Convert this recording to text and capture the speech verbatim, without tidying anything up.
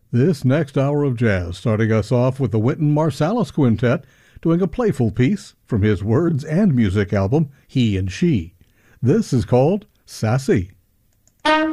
This next hour of jazz starting us off with the Wynton Marsalis Quintet doing a playful piece from his words and music album, He and She. This is called Sassy.